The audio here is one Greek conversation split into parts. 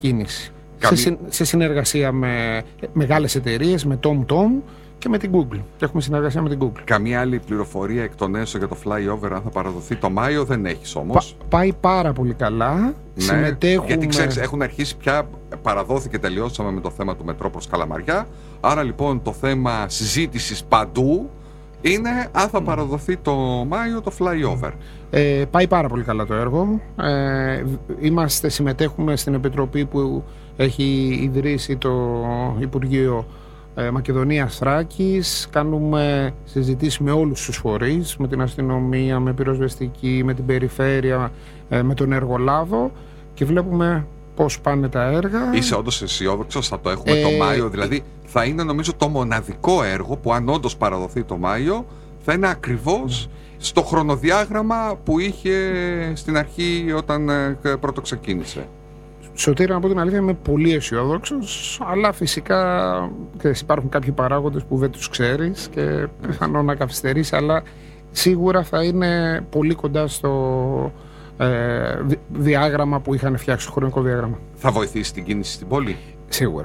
κίνηση. Σε συνεργασία με μεγάλες εταιρείες, με TomTom και με την Google. Και έχουμε συνεργασία με την Google. Καμία άλλη πληροφορία εκ των έσω για το flyover, αν θα παραδοθεί το Μάιο, δεν έχεις όμως? Πάει πάρα πολύ καλά. Ναι, συμμετέχουμε... γιατί ξέρεις, έχουν αρχίσει πια, παραδόθηκε, τελειώσαμε με το θέμα του μετρό προς Καλαμαριά. Άρα λοιπόν το θέμα συζήτησης παντού είναι αν θα παραδοθεί το Μάιο το flyover. Πάει πάρα πολύ καλά το έργο. Συμμετέχουμε στην επιτροπή που έχει ιδρύσει το Υπουργείο Μακεδονίας Θράκης. Κάνουμε συζητήσεις με όλους τους φορείς, με την αστυνομία, με πυροσβεστική, με την περιφέρεια, με τον εργολάβο, και βλέπουμε πώς πάνε τα έργα. Είσαι όντως αισιόδοξος, θα το έχουμε το Μάιο? Δηλαδή θα είναι, νομίζω, το μοναδικό έργο που, αν όντως παραδοθεί το Μάιο, θα είναι ακριβώς στο χρονοδιάγραμμα που είχε στην αρχή όταν πρώτο ξεκίνησε. Σωτήρα, να πω την αλήθεια, είμαι πολύ αισιόδοξος, αλλά φυσικά υπάρχουν κάποιοι παράγοντες που δεν τους ξέρεις και πιθανόν να καθυστερήσει, αλλά σίγουρα θα είναι πολύ κοντά στο διάγραμμα που είχαν φτιάξει, το χρονικό διάγραμμα. Θα βοηθήσει την κίνηση στην πόλη? Σίγουρα.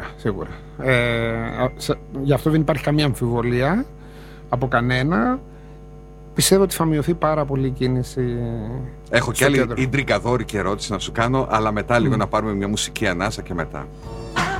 Γι' αυτό δεν υπάρχει καμία αμφιβολία από κανένα. Πιστεύω ότι θα μειωθεί πάρα πολύ η κίνηση. Έχω και άλλη ιντρικαδόρικη ερώτηση να σου κάνω, αλλά μετά λίγο να πάρουμε μια μουσική ανάσα και μετά.